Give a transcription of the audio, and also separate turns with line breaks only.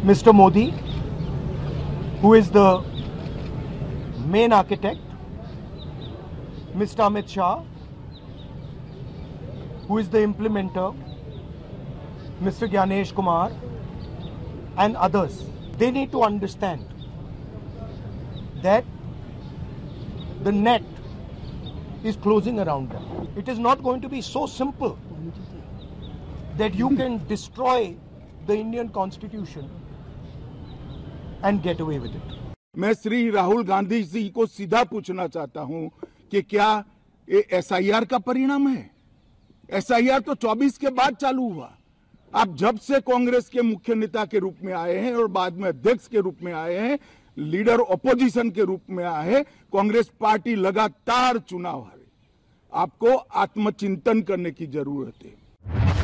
Mr. Modi, who is the main architect, Mr. Amit Shah, who is the implementer, Mr. Gyanesh Kumar, and others. They need to understand that the net is closing around them. It is not going to be so simple that you can destroy the Indian Constitution and get away with it.
मैं श्री राहुल गांधी जी को सीधा पूछना चाहता हूं कि क्या ये SIR का परिणाम है? एसआईआर तो 24 के बाद चालू हुआ। आप जब से कांग्रेस के मुख्य नेता के रूप में आए हैं और बाद में अध्यक्ष के रूप में आए हैं, लीडर ऑपोजिशन के रूप में आए हैं, कांग्रेस पार्टी लगातार चुनाव हारे। आपको आत्मचिंतन करने की जरूरत है।